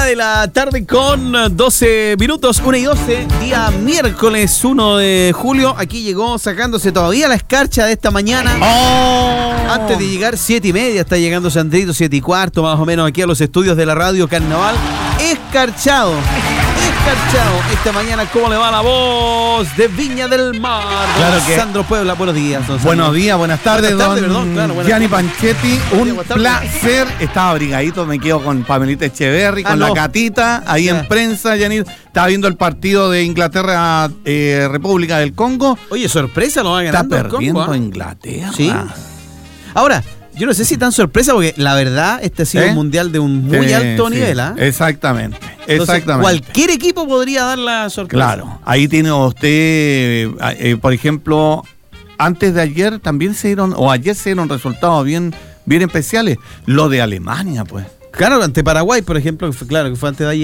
de la tarde con 12 minutos, 1 y 12, día miércoles 1 de julio. Aquí llegó sacándose todavía la escarcha de esta mañana. Antes de llegar, 7:30, está llegando Sandrito, 7:15 más o menos, aquí a los estudios de la radio Carnaval. Escarchado esta mañana. ¿Cómo le va la voz de Viña del Mar? Claro que Sandro Puebla, buenos días. Buenos días, buenas tardes, don Gianni Panchetti. Un placer. Estaba abrigadito, me quedo con Pamelita Echeverry, con la Catita, ahí en prensa, Gianni. Estaba viendo el partido de Inglaterra, República del Congo. Oye, sorpresa, lo va ganando. Está perdiendo el Congo, Inglaterra. Sí. Ahora, yo no sé si tan sorpresa, porque la verdad, este ha sido un mundial de un muy alto nivel, ¿ah? Exactamente. Entonces, cualquier equipo podría dar la sorpresa. Claro, ahí tiene usted, por ejemplo, antes de ayer también ayer se dieron resultados bien especiales. Lo de Alemania, pues. Claro, ante Paraguay, por ejemplo, que fue antes de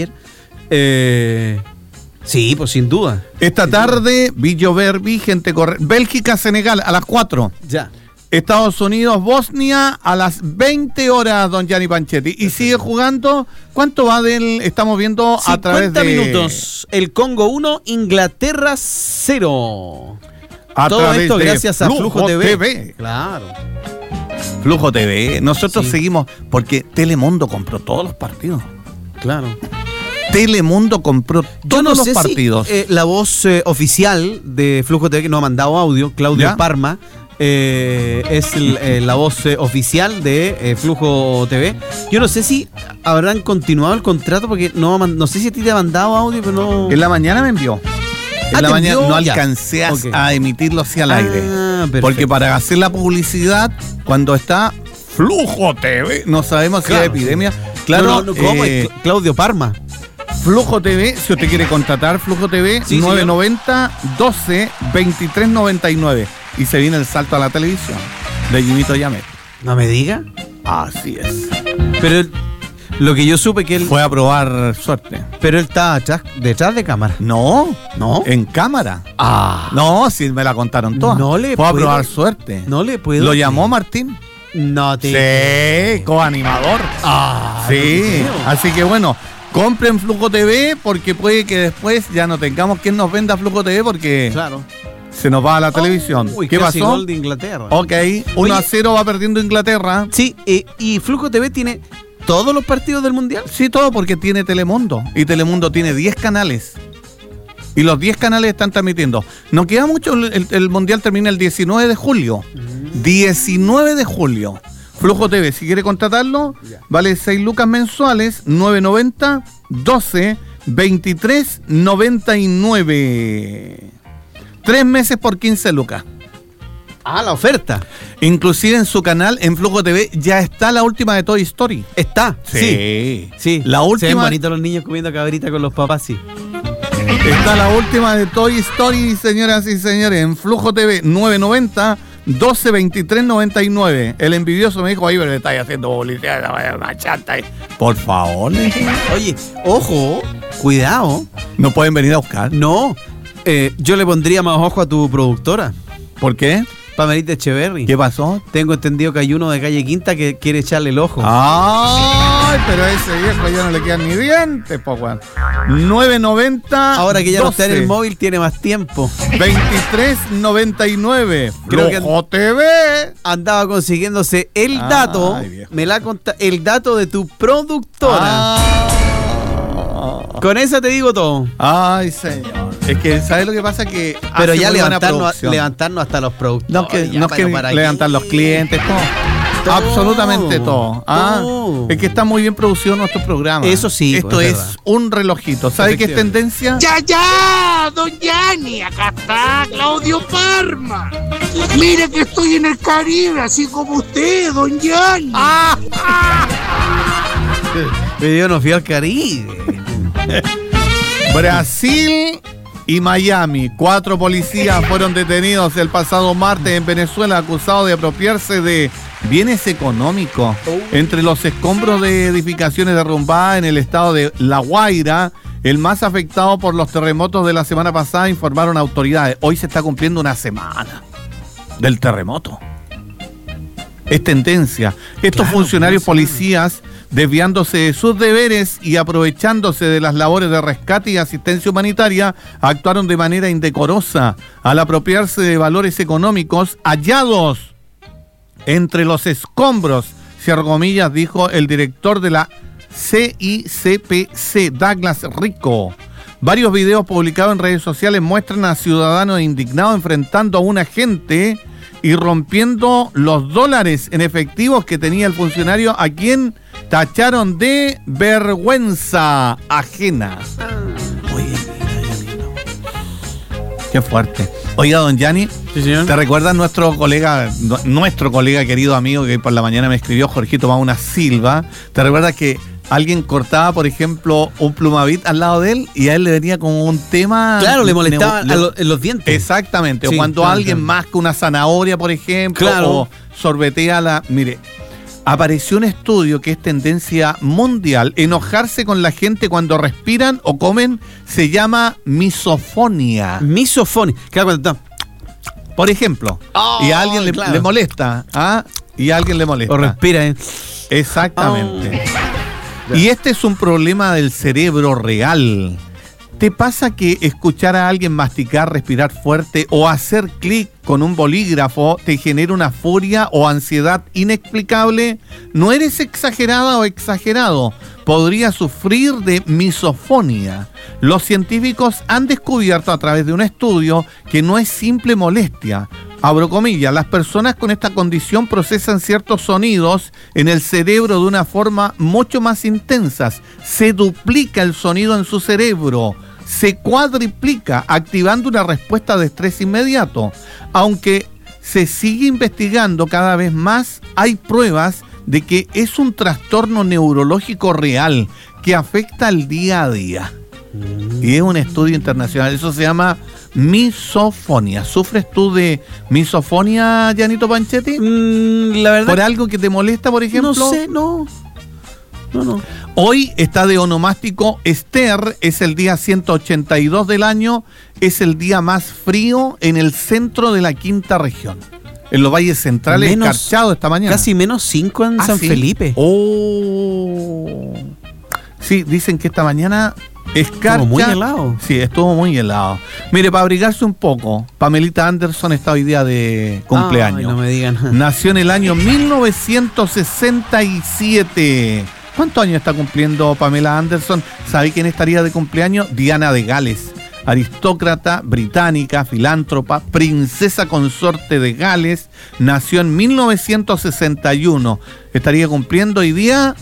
ayer. Sí, pues sin duda. Esta tarde, vi llover, gente correr. Bélgica, Senegal, a las 4. Ya. Estados Unidos, Bosnia a las 20 horas, don Gianni Panchetti. Y sigue jugando. ¿Cuánto va estamos viendo a través de 50 minutos. El Congo 1, Inglaterra 0. Todo esto gracias a Flujo TV. Claro. Flujo TV. Nosotros seguimos porque Telemundo compró todos los partidos. Claro. Telemundo compró todos los partidos. Si, la voz oficial de Flujo TV, que nos ha mandado audio, Claudio Parma, es la voz oficial de Flujo TV. Yo no sé si habrán continuado el contrato, porque no sé si a ti te ha mandado audio, pero no. En la mañana me envió. En la mañana no alcancé a emitirlo hacia el aire. Porque para hacer la publicidad, cuando está Flujo TV, no sabemos si hay epidemia. Claro, ¿cómo es? Claudio Parma. Flujo TV, si usted quiere contratar Flujo TV, 990 12 23 99. Y se viene el salto a la televisión de Jimito Yamet. ¿No me diga? Así es. Pero lo que yo supe que él fue a probar suerte. Pero él está detrás de cámara. No, en cámara. No, si me la contaron todas. Fue a probar suerte. No le puedo. ¿Lo llamó Martín? No Sí, coanimador. Sí, así que bueno, compren Flujo TV, porque puede que después ya no tengamos quien nos venda Flujo TV, porque se nos va a la televisión. ¿Qué pasó? Gol de Inglaterra. Ok, 1-0 va perdiendo Inglaterra. Sí, y Flujo TV tiene todos los partidos del Mundial. Sí, todo, porque tiene Telemundo. Y Telemundo tiene 10 canales. Y los 10 canales están transmitiendo. No queda mucho, el Mundial termina el 19 de julio. 19 de julio. Flujo TV, si quiere contratarlo, vale 6 lucas mensuales, 990 12 23 99. 3 meses por 15 lucas. La oferta. Inclusive en su canal, en Flujo TV, ya está la última de Toy Story. ¿Está? Sí. La última. Se ven bonitos los niños comiendo cabrita con los papás, sí. Está la última de Toy Story, señoras y señores, en Flujo TV, 990 12 23 99. El envidioso me dijo, ahí, pero le estáis haciendo publicidad, una chanta ahí. Por favor. Oye, ojo, cuidado. ¿No pueden venir a buscar? No. Yo le pondría más ojo a tu productora. ¿Por qué? Pamelita Echeverry. ¿Qué pasó? Tengo entendido que hay uno de Calle Quinta que quiere echarle el ojo. ¡Ay! Pero a ese viejo ya no le quedan ni dientes, po, weón. 990. Ahora que ya 12. No está en el móvil, tiene más tiempo. 23.99. Creo que TV andaba consiguiéndose el dato. El dato de tu productora. Con esa te digo todo. Ay, señor. Es que, ¿sabes lo que pasa? Que pero ya levantarnos hasta los productores. No es que levantar los clientes, todo. Absolutamente todo. Es que está muy bien producido nuestro programa. Eso sí. Esto es un relojito. ¿Sabe qué es tendencia? ¡Ya! Don Gianni, acá está Claudio Parma. Mire que estoy en el Caribe, así como usted, don Gianni. Pero yo no fui al Caribe. Brasil y Miami. 4 policías fueron detenidos el pasado martes en Venezuela, acusados de apropiarse de bienes económicos. Entre los escombros de edificaciones derrumbadas en el estado de La Guaira, el más afectado por los terremotos de la semana pasada, informaron autoridades. Hoy se está cumpliendo una semana del terremoto. Es tendencia. Estos funcionarios policías desviándose de sus deberes y aprovechándose de las labores de rescate y asistencia humanitaria, actuaron de manera indecorosa al apropiarse de valores económicos hallados entre los escombros, cierro comillas, dijo el director de la CICPC, Douglas Rico. Varios videos publicados en redes sociales muestran a ciudadanos indignados enfrentando a un agente y rompiendo los dólares en efectivos que tenía el funcionario, a quien tacharon de vergüenza ajena. Oye, qué fuerte. Oiga, don Gianni, sí, señor. ¿Te recuerdas nuestro colega querido amigo que por la mañana me escribió, Jorgito Mauna Silva? ¿Te recuerdas que alguien cortaba, por ejemplo, un Plumavit al lado de él y a él le venía como un tema... Claro, le molestaba en los dientes. Exactamente. Sí, o cuando alguien masca una zanahoria, por ejemplo, o sorbetea la... Mire, apareció un estudio que es tendencia mundial. Enojarse con la gente cuando respiran o comen se llama misofonia. Misofonia. Claro, cuando está... Por ejemplo, y a alguien le molesta. ¿Ah? Y a alguien le molesta. O respira, Exactamente. Y este es un problema del cerebro real. ¿Te pasa que escuchar a alguien masticar, respirar fuerte o hacer clic con un bolígrafo te genera una furia o ansiedad inexplicable? No eres exagerada o exagerado. Podría sufrir de misofonia. Los científicos han descubierto a través de un estudio que no es simple molestia. Abro comillas, las personas con esta condición procesan ciertos sonidos en el cerebro de una forma mucho más intensa. Se duplica el sonido en su cerebro, se cuadriplica, activando una respuesta de estrés inmediato. Aunque se sigue investigando cada vez más, hay pruebas de que es un trastorno neurológico real que afecta el día a día. Y es un estudio internacional. Eso se llama misofonia. ¿Sufres tú de misofonia, Gianito Panchetti? La verdad. ¿Por algo que te molesta, por ejemplo? No sé, no. Hoy está de onomástico Esther, es el día 182 del año, es el día más frío en el centro de la quinta región. En los valles centrales, escarchado esta mañana. Casi -5 en San Felipe. Oh. Sí, dicen que esta mañana escarcha. Estuvo muy helado. Sí, estuvo muy helado. Mire, para abrigarse un poco, Pamelita Anderson está hoy día de cumpleaños. Ay, no me digan. Nació en el año 1967. ¿Cuántos años está cumpliendo Pamela Anderson? ¿Sabe quién estaría de cumpleaños? Diana de Gales. Aristócrata británica, filántropa, princesa consorte de Gales, nació en 1961. Estaría cumpliendo hoy día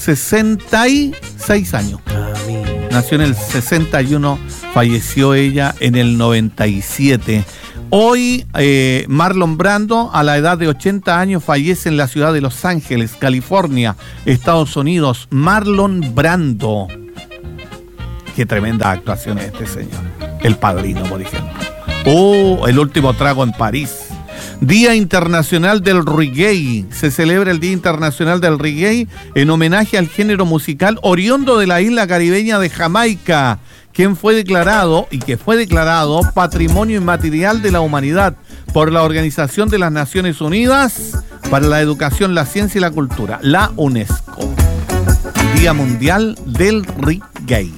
66 años. Nació en el 61, falleció ella en el 97. Hoy Marlon Brando, a la edad de 80 años, fallece en la ciudad de Los Ángeles, California, Estados Unidos. Marlon Brando. Qué tremenda actuación es este señor. El Padrino, por ejemplo. El último trago en París. Día Internacional del Reggae. Se celebra el Día Internacional del Reggae en homenaje al género musical oriundo de la isla caribeña de Jamaica, que fue declarado Patrimonio Inmaterial de la Humanidad por la Organización de las Naciones Unidas para la Educación, la Ciencia y la Cultura, la UNESCO. Día Mundial del Reggae.